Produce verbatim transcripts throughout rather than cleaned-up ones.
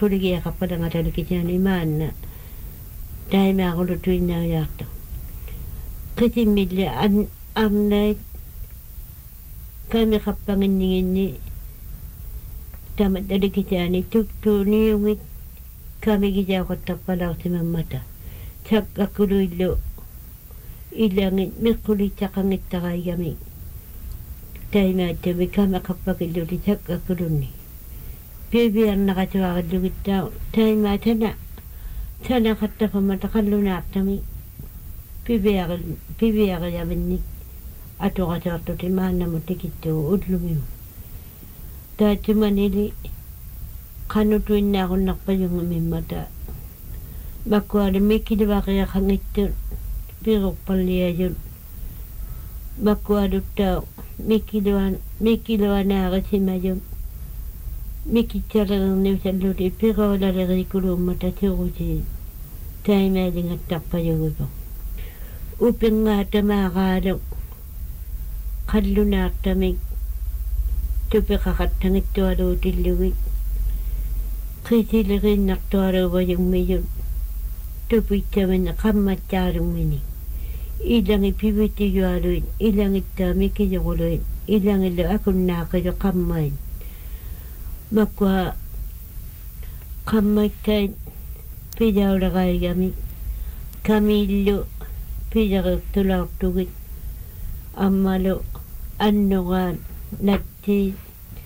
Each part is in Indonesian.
kuligi kapala nga tali kitani mana dai ma ko tuina yato kiti mille an amnai kami kapangin ni tamat tali kitani tuk tu ni umi kami kita ko tapala si mamata chak akulu ilo ilangit mikuli chakangit takay kami dai ma tabi kami kapagilo di chak akulu ni bibiar nakatuwa kadugit daw dai ma tana tana katta pamata kallunak tami bibiar bibiar yamin ni ato kato ti mana mo tikito udlumi dai tumanili kanutuin na ako nakpayong umimata makuwari may kiliwa kaya kangit pero paliya yun makuwari daw may kiliwa may kiliwa na kasi mayon mikitara ng lori pero wala rin kulong mataturo siya tayo may lingat takpayo ito upang nga tamakalaw kalunak tamig tupi kakatangit tuwaro tiluwit kasi rin naktuwaro ba yung mayon tupi taman na kamatarong mini ilang ipibiti yuwaroin ilang itami kinukuloin ilang ilo akong nakayo kamain makwa kamay kain pidaw lakay kami kamilo pidaw tulaw tugit amalo ano nga nati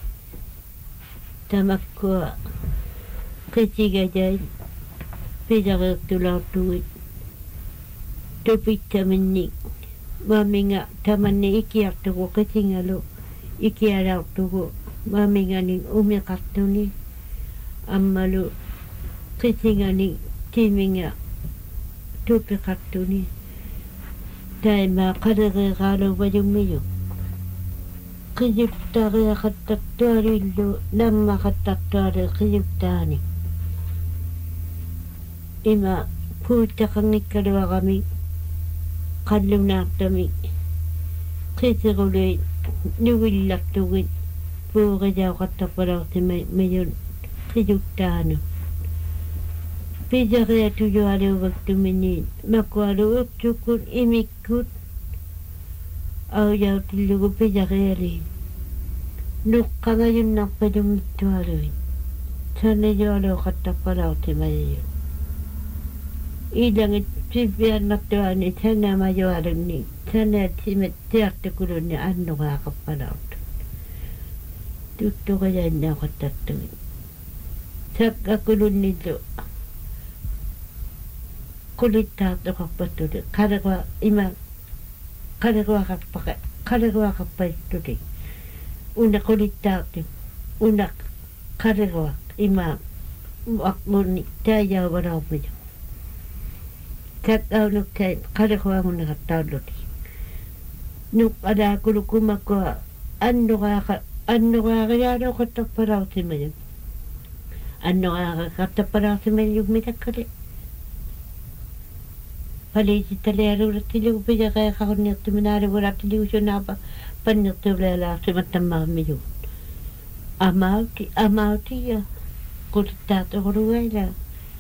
tamakwa kasiga dyan pidaw tulaw tugit tupit taman ni mami nga taman ni ikiyak tuko kasi nga lo ikiyaraw tuko mami nga ning umikarto ni amalo kasi nga ning timi nga tupi karto ni dahil makaririkalo ba yung mayo kayiptari akataktuari lo nang makataktari kayiptani ima puta kang ikalawa kami kalunak kami kasi kuloy niwilak tuwid pura daw katapalaw si mayon kayugtano pida kaya tuyo alaw magtuminin makwalo at sukun imikut aw yaw tilugo pida kaya rin nuk ka ngayon nakpadong ito alawin sana yaw alaw katapalaw si mayon ilang itibiyan na tuwan ni sana mayo alaw ni sana tiyak tukulo ni ano nga kapalaw tuto kaya na ako tatuin. Sak akulun nito. Kulit tato kapatuloy. Karagwa ima. Karagwa kapaka. Karagwa kapatuloy. Una kulit tato. Una karagwa ima. Akmuni tayo wala mo yun. Sak ako kay karagwa mo nakatauloy. Nuk ada kulukuma ko ano ka ano nga kaya daw kataparaw si mayon? Ano nga kataparaw si mayon yung mitakali? Palisi talero na tiliw pida kaya kakunyak tuminari wala tiliw siya na pa panyak tulala si matamang mayon. Amaw ti, amaw ti ya. Kulitato ko ruway na.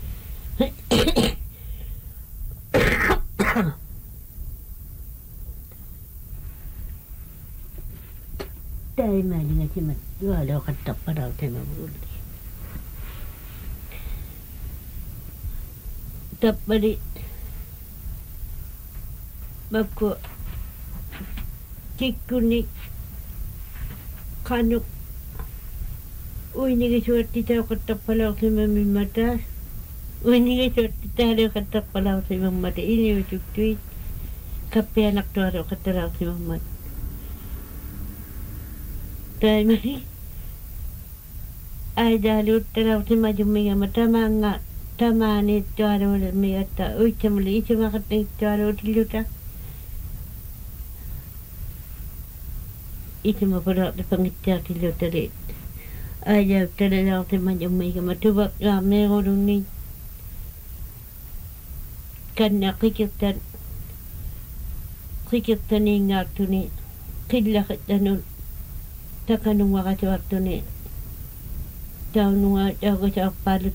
Dahil mali nga si Mat, wala ka taparaw tayo mabuli. Tapari, magko, kikunik, kanok, uy, nagisuwerte tayo ka taparaw sa mamimata. Uy, nagisuwerte tayo ka taparaw sa mamimata. Ini yung tuktwit, kape anak tuwaro ka taraw sa mamimata. Dahil mali ay dahil utaraw si majuminga matama nga tama ni tuwaro na may ata uy chamuli isi makatang tuwaro tiluta isi mapura na pangitya tiluta rin ay dahil utaraw si majuminga matubak nga meron ni kana kikitan kikitan ni nga ito ni kidlakit na nun takanung wakati waktu ni tahu nunga jago sa palut